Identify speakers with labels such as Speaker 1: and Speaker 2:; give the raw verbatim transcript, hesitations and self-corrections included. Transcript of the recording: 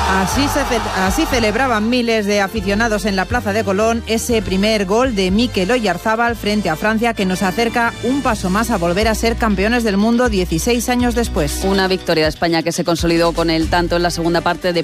Speaker 1: Así, se ce- así celebraban miles de aficionados en la Plaza de Colón ese primer gol de Mikel Oyarzábal frente a Francia, que nos acerca un paso más a volver a ser campeones del mundo dieciséis años después.
Speaker 2: Una victoria de España que se consolidó con el tanto en la segunda parte de